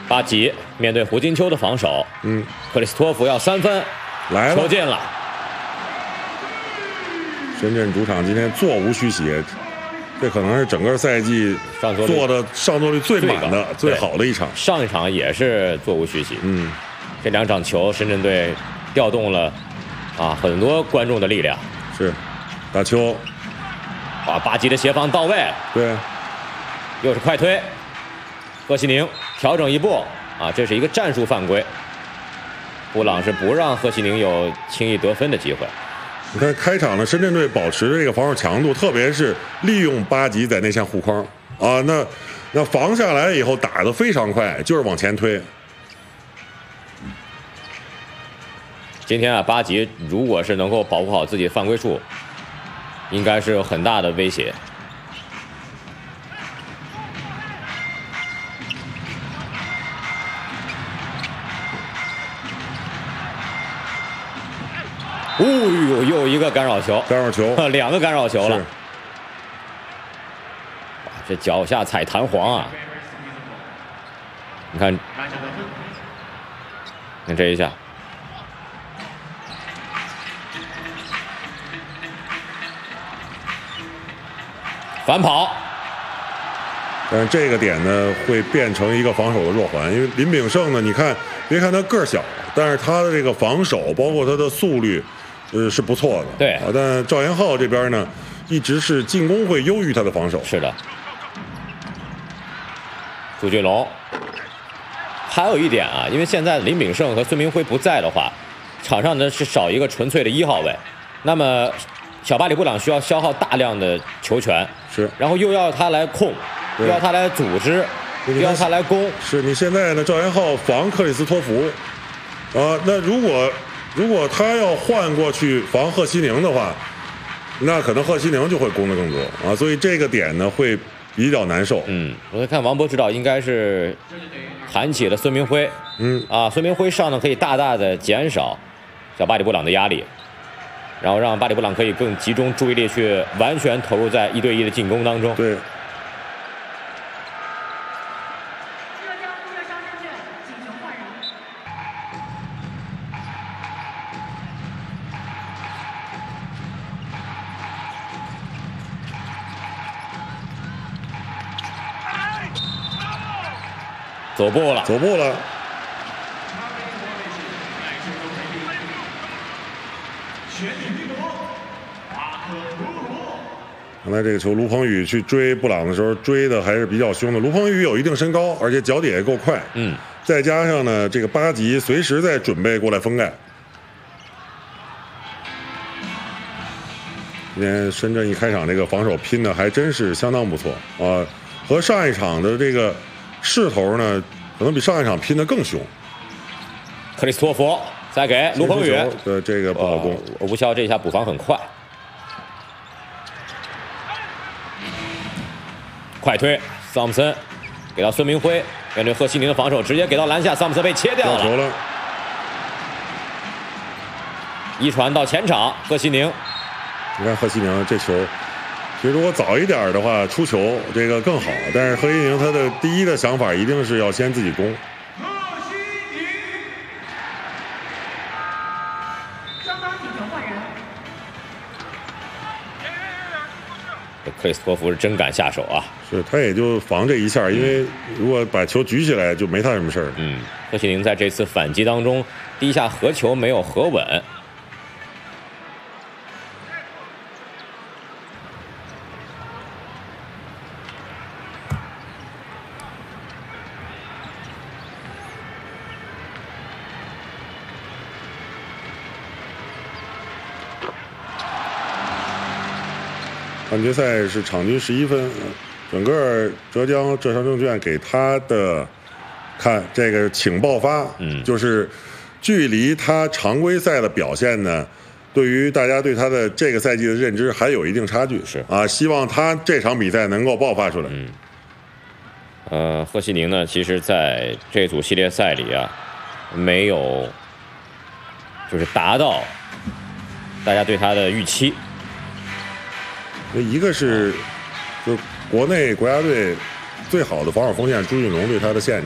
巴吉面对胡金秋的防守，克里斯托弗要3分， 来了， 球进了。 深圳主场今天座无虚席，这可能是整个赛季做的上座率最满的、最好的一场。 上一场也是座无虚席。这2场球，深圳队调动了很多观众的力量。 是，大邱， 巴吉的协防到位。 对， 又是快推，贺西宁调整一步这是一个战术犯规。布朗是不让贺西宁有轻易得分的机会。 你看开场的深圳队保持这个防守强度，特别是利用巴吉在内线护框那防下来以后打得非常快，就是往前推。 今天巴吉如果是能够保护好自己的犯规数，应该是有很大的威胁。又一个干扰球，2个干扰球了。这脚下踩弹簧你看这一下，反跑。 但是这个点呢，会变成一个防守的弱环，因为林炳胜呢，你看，别看他个小，但是他的这个防守，包括他的速率，是不错的。 对但赵延浩这边呢，一直是进攻会优于他的防守。 是的。朱俊龙，还有一点因为现在林炳胜和孙明辉不在的话，场上呢是少一个纯粹的1号位，那么小巴里布朗需要消耗大量的球权，然后又要他来控，又要他来组织，又要他来攻。 是你现在呢，赵延浩防克里斯托弗，那如果他要换过去防贺西宁的话，那可能贺西宁就会攻得更多所以这个点呢会比较难受。 我看王博指导应该是喊起了孙明辉，孙明辉上呢可以大大的减少小巴里布朗的压力，然后让巴里布朗可以更集中注意力去完全投入在1对1的进攻当中。 对。 走步了。 刚才这个球，卢鹏宇去追布朗的时候，追的还是比较凶的。卢鹏宇有一定身高，而且脚底也够快。再加上呢，这个巴吉随时在准备过来封盖。今天深圳一开场这个防守拼的还真是相当不错和上一场的这个势头呢，可能比上一场拼的更凶。 克里斯托弗再给卢鹏宇的这个不好攻， 吴骁这一下补防很快，快推桑普森给到孙明辉，面对贺西宁的防守，直接给到篮下，桑普森被切掉了。一传到前场，贺西宁。 你看贺西宁这球，其实如果早一点的话出球这个更好，但是贺西宁他的第一的想法一定是要先自己攻。 克里斯托弗是真敢下手是他也就防这一下，因为如果把球举起来就没他什么事儿。 贺西宁在这次反击当中，第一下合球没有合稳。 半决赛是场均11分，整个浙商证券给他的看这个请爆发，就是距离他常规赛的表现呢，对于大家对他的这个赛季的认知还有一定差距。希望他这场比赛能够爆发出来。 贺西宁呢，其实在这组系列赛里没有就是达到大家对他的预期。 一个是，就国内国家队最好的防守锋线朱俊龙对他的限制。